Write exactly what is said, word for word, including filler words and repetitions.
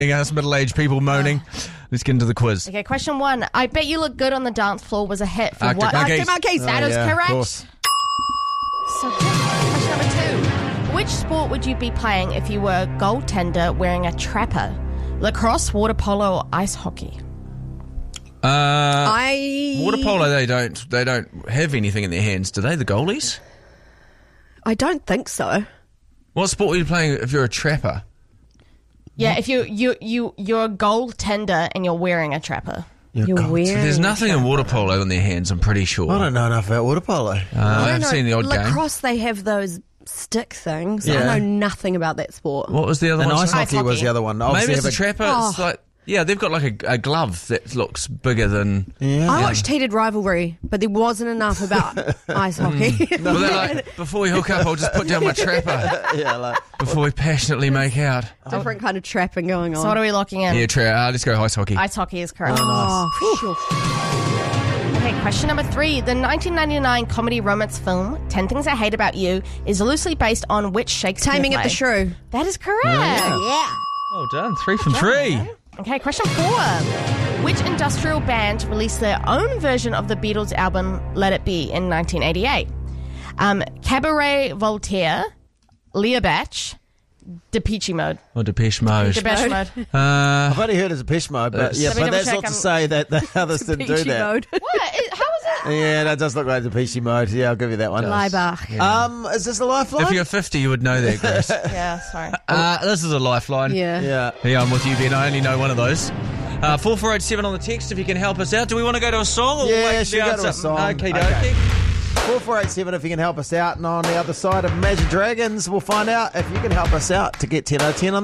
us middle-aged people moaning. Let's get into the quiz. Okay, question one. I bet you look good on the dance floor was a hit for Arctic what? Monkeys. Arctic Monkeys. That Oh, is yeah, of correct. course. So, question number two. Which sport would you be playing if you were a goaltender wearing a trapper? Lacrosse, water polo, or ice hockey? Uh, I water polo, they don't they don't have anything in their hands, do they, the goalies? I don't think so. What sport are you playing if you're a trapper? Yeah, if you you you you're a goaltender and you're wearing a trapper. You're wearing. There's nothing in water polo in their hands, I'm pretty sure. I don't know enough about water polo. Uh, I don't I've know. seen the odd game. Lacrosse, they have those stick things. Yeah. I know nothing about that sport. What was the other And one? ice sorry? hockey, Ice was hockey. the other one. Maybe Obviously it's a have trapper. Oh. It's like, yeah, they've got like a, a glove that looks bigger than... Yeah. I watched Heated Rivalry, but there wasn't enough about ice hockey. Well, they're like, before we hook up, I'll just put down my trapper yeah, like, before we passionately make out. Different kind of trapping going on. So what are we locking in? Yeah, tra- uh, let's go ice hockey. Ice hockey is correct. Oh, phew. Okay, question number three. The nineteen ninety-nine comedy romance film ten Things I Hate About You is loosely based on which Shakespeare Taming of play? the Shrew. That is correct. Yeah. Well done, three from three. Okay, question four. Which industrial band released their own version of the Beatles album Let It Be in nineteen eighty-eight? Um, Cabaret Voltaire, Leobatch, Depeche Mode. Or Depeche Mode. Depeche Mode. Uh, I've only heard as a Depeche Mode, but yeah, Let me but double that's check, not to I'm- say that the others didn't do Peachy that. mode. What? Is- How is it? Yeah, that does look like Depeche Mode. Yeah, I'll give you that one. Leibach. Um, is this a lifeline? if you're fifty, you would know that, Grace. Yeah, sorry. uh, this is a lifeline. Yeah. yeah. Yeah, I'm with you, Ben. I only know one of those. Uh, four four eight seven on the text if you can help us out. Do we want to go to a song? Or Yeah, wait for should the go to a answer? song. Okay, Okay. okay. four four eight seven if you can help us out. And on the other side of Imagine Dragons, we'll find out if you can help us out to get ten out of ten on